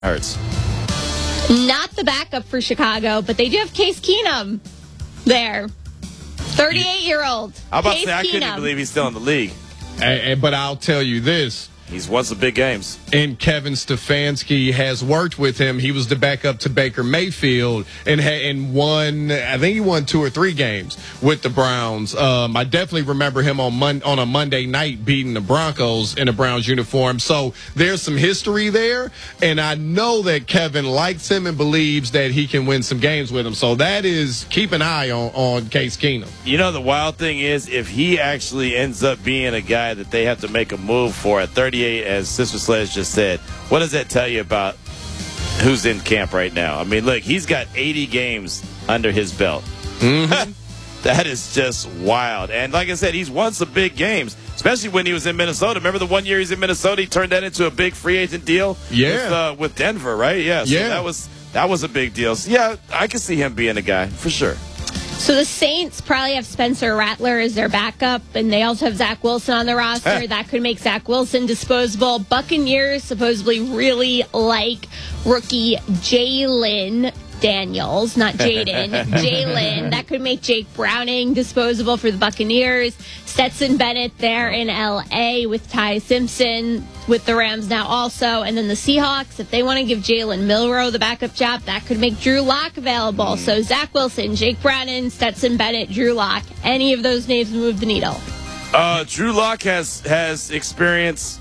Hurts. Not the backup for Chicago, but they do have Case Keenum there. 38-year-old. I was about to Case say, I couldn't Keenum. even believe he's still in the league. But I'll tell you this. He's won some big games. And Kevin Stefanski has worked with him. He was the backup to Baker Mayfield and won, I think he won 2 or 3 games with the Browns. I definitely remember him on a Monday night beating the Broncos in a Browns uniform. So there's some history there. And I know that Kevin likes him and believes that he can win some games with him. So that is, keep an eye on Case Keenum. You know, the wild thing is, if he actually ends up being a guy that they have to make a move for at 38, as Sister Sledge just said, what does that tell you about who's in camp right now? I mean, look, he's got 80 games under his belt. Mm-hmm. That is just wild. And like I said, he's won some big games, especially when he was in Minnesota. Remember the one year he's in Minnesota, he turned that into a big free agent deal with Denver, right? Yeah. So that was a big deal. So, yeah, I can see him being a guy for sure. So the Saints probably have Spencer Rattler as their backup, and they also have Zach Wilson on the roster. That could make Zach Wilson disposable. Buccaneers supposedly really like rookie Jalen Daniels, not Jaden. Jalen. That could make Jake Browning disposable for the Buccaneers. Stetson Bennett there in L.A. with Ty Simpson with the Rams now also. And then the Seahawks, if they want to give Jalen Milroe the backup job, that could make Drew Lock available. So Zach Wilson, Jake Browning, Stetson Bennett, Drew Lock. Any of those names move the needle? Drew Lock has experience.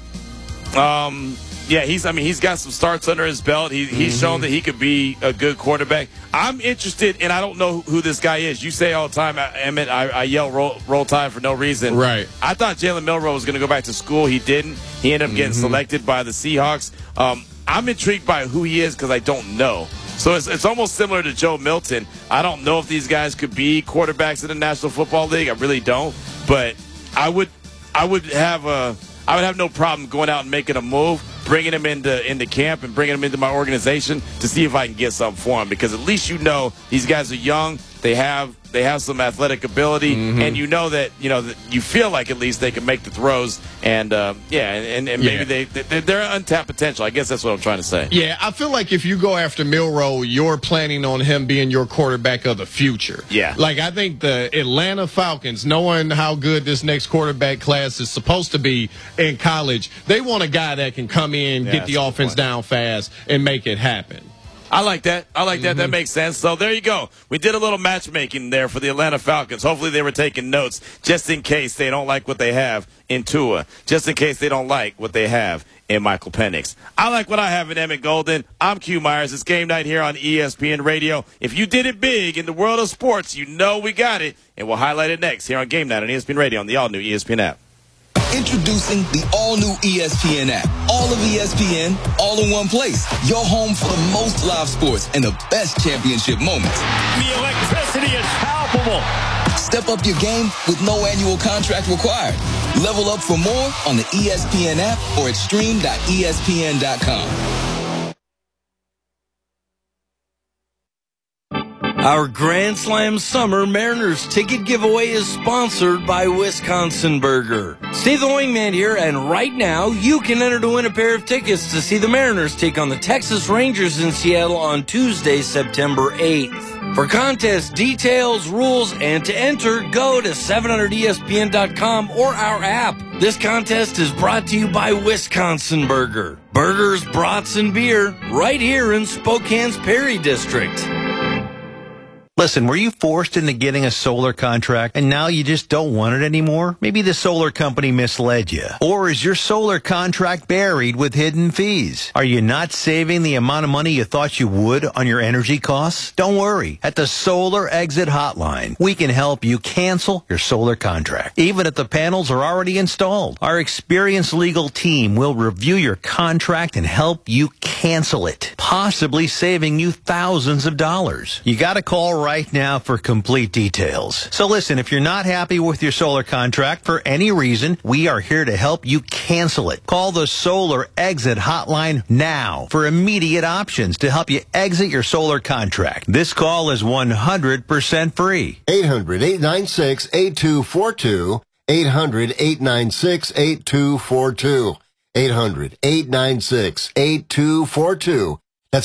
He's got some starts under his belt. He's shown that he could be a good quarterback. I'm interested, and I don't know who this guy is. You say all the time, Emmett, I yell roll Tide for no reason. Right. I thought Jalen Milroe was going to go back to school. He didn't. He ended up getting selected by the Seahawks. I'm intrigued by who he is because I don't know. So it's almost similar to Joe Milton. I don't know if these guys could be quarterbacks in the National Football League. I really don't. But I would have no problem going out and making a move, bringing him into camp and bringing him into my organization to see if I can get something for him. Because at least you know these guys are young. They have some athletic ability, and you know that you feel like at least they can make the throws, and maybe they're untapped potential. I guess that's what I'm trying to say. Yeah, I feel like if you go after Milroe, you're planning on him being your quarterback of the future. Yeah. Like, I think the Atlanta Falcons, knowing how good this next quarterback class is supposed to be in college, they want a guy that can come in, get the offense down fast, and make it happen. I like that. That makes sense. So there you go. We did a little matchmaking there for the Atlanta Falcons. Hopefully they were taking notes just in case they don't like what they have in Tua, just in case they don't like what they have in Michael Penix. I like what I have in Emmett Golden. I'm Q Myers. It's game night here on ESPN Radio. If you did it big in the world of sports, you know we got it, and we'll highlight it next here on Game Night on ESPN Radio on the all-new ESPN app. Introducing the all-new ESPN app. All of ESPN, all in one place. Your home for the most live sports and the best championship moments. The electricity is palpable. Step up your game with no annual contract required. Level up for more on the ESPN app or at stream.espn.com. Our Grand Slam Summer Mariners ticket giveaway is sponsored by Wisconsin Burger. Steve the Wingman here, and right now you can enter to win a pair of tickets to see the Mariners take on the Texas Rangers in Seattle on Tuesday, September 8th. For contest details, rules, and to enter, go to 700ESPN.com or our app. This contest is brought to you by Wisconsin Burger. Burgers, brats, and beer right here in Spokane's Perry District. Listen, were you forced into getting a solar contract and now you just don't want it anymore? Maybe the solar company misled you. Or is your solar contract buried with hidden fees? Are you not saving the amount of money you thought you would on your energy costs? Don't worry. At the Solar Exit Hotline, we can help you cancel your solar contract, even if the panels are already installed. Our experienced legal team will review your contract and help you cancel it, possibly saving you thousands of dollars. You got to call right now for complete details. So listen, if you're not happy with your solar contract for any reason, we are here to help you cancel it. Call the Solar Exit Hotline now for immediate options to help you exit your solar contract. This call is 100% free. 800-896-8242. 800-896-8242. 800-896-8242. That's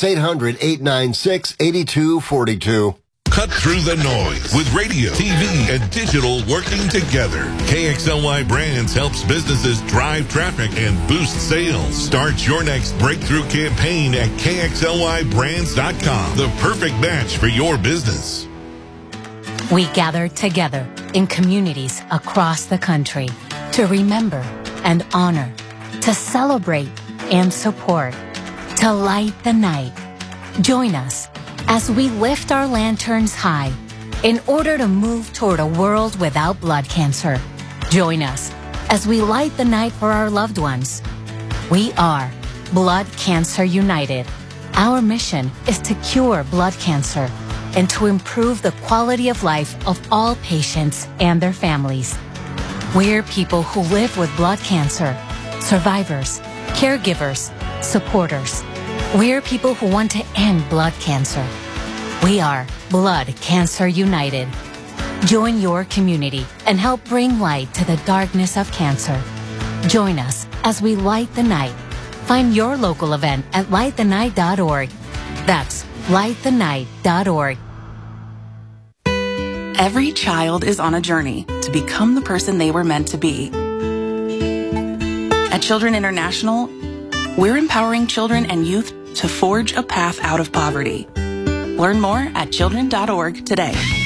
800-896-8242. Cut through the noise with radio, TV, and digital working together. KXLY Brands helps businesses drive traffic and boost sales. Start your next breakthrough campaign at KXLYBrands.com. The perfect match for your business. We gather together in communities across the country to remember and honor, to celebrate and support, to light the night. Join us as we lift our lanterns high in order to move toward a world without blood cancer. Join us as we light the night for our loved ones. We are Blood Cancer United. Our mission is to cure blood cancer and to improve the quality of life of all patients and their families. We're people who live with blood cancer, survivors, caregivers, supporters. We're people who want to end blood cancer. We are Blood Cancer United. Join your community and help bring light to the darkness of cancer. Join us as we light the night. Find your local event at lightthenight.org. That's lightthenight.org. Every child is on a journey to become the person they were meant to be. At Children International, we're empowering children and youth to forge a path out of poverty. Learn more at children.org today.